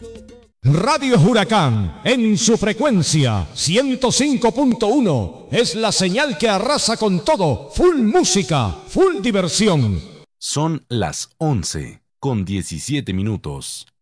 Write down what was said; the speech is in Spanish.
Radio Huracán, en su frecuencia 105.1, es la señal que arrasa con todo, full música, full diversión. Son las 11:17.